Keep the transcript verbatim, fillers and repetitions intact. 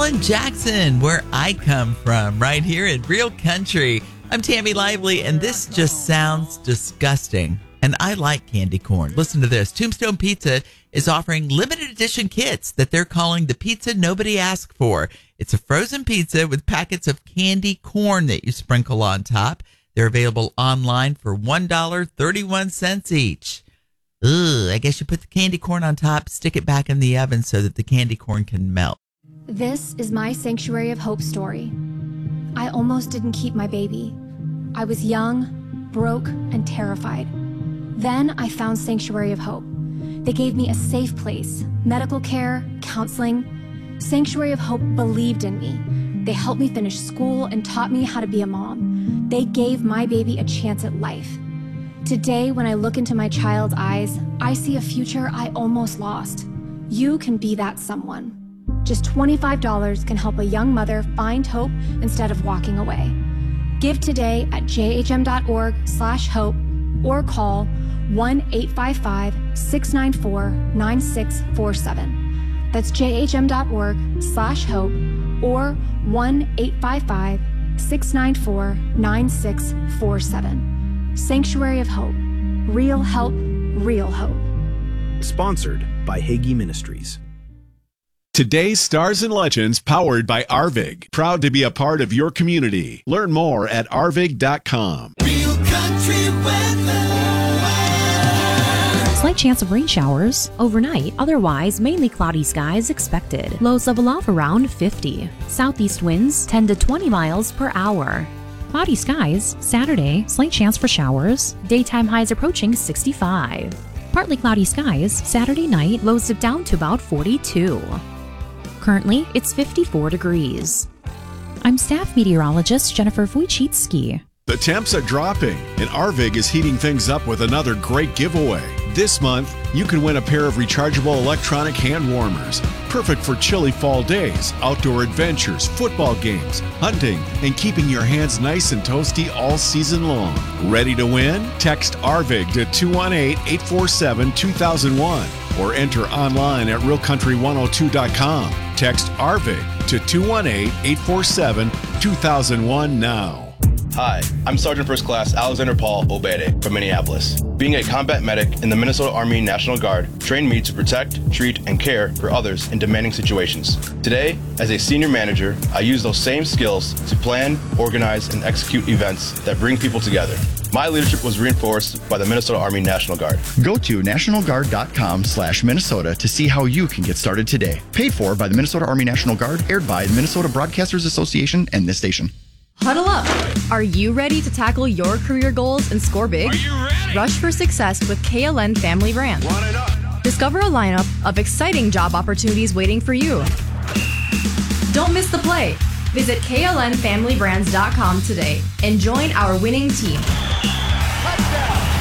Alan Jackson, where I come from, right here at Real Country. I'm Tammy Lively, and this just sounds disgusting. And I like candy corn. Listen to this. Tombstone Pizza is offering limited edition kits that they're calling the pizza nobody asked for. It's a frozen pizza with packets of candy corn that you sprinkle on top. They're available online for one dollar and thirty-one cents each. Ugh, I guess you put the candy corn on top, stick it back in the oven so that the candy corn can melt. This is my Sanctuary of Hope story. I almost didn't keep my baby. I was young, broke, and terrified. Then I found Sanctuary of Hope. They gave me a safe place, medical care, counseling. Sanctuary of Hope believed in me. They helped me finish school and taught me how to be a mom. They gave my baby a chance at life. Today, when I look into my child's eyes, I see a future I almost lost. You can be that someone. Just twenty-five dollars can help a young mother find hope instead of walking away. Give today at jhm.org slash hope or call one eight five five, six nine four, nine six four seven. That's jhm.org slash hope or one eight five five, six nine four, nine six four seven. Sanctuary of Hope. Real help, real hope. Sponsored by Hagee Ministries. Today's Stars and Legends, powered by Arvig. Proud to be a part of your community. Learn more at arvig dot com. Real country weather. Slight chance of rain showers overnight. Otherwise, mainly cloudy skies expected. Lows level off around fifty. Southeast winds ten to twenty miles per hour. Cloudy skies Saturday. Slight chance for showers. Daytime highs approaching sixty-five. Partly cloudy skies Saturday night. Lows dip down to about forty-two. Currently, it's fifty-four degrees. I'm staff meteorologist Jennifer Wojcicki. The temps are dropping, and Arvig is heating things up with another great giveaway. This month, you can win a pair of rechargeable electronic hand warmers, perfect for chilly fall days, outdoor adventures, football games, hunting, and keeping your hands nice and toasty all season long. Ready to win? Text Arvig to two one eight, eight four seven, two thousand one or enter online at real country one oh two dot com. Text Arvig to two one eight, eight four seven, two thousand one now. Hi, I'm Sergeant First Class Alexander Paul Obede from Minneapolis. Being a combat medic in the Minnesota Army National Guard trained me to protect, treat, and care for others in demanding situations. Today, as a senior manager, I use those same skills to plan, organize, and execute events that bring people together. My leadership was reinforced by the Minnesota Army National Guard. Go to national guard dot com slash Minnesota to see how you can get started today. Paid for by the Minnesota Army National Guard, aired by the Minnesota Broadcasters Association and this station. Huddle up. Are you ready to tackle your career goals and score big? Are you ready? Rush for success with K L N Family Brands. Run it up. Discover a lineup of exciting job opportunities waiting for you. Don't miss the play. Visit K L N family brands dot com today and join our winning team.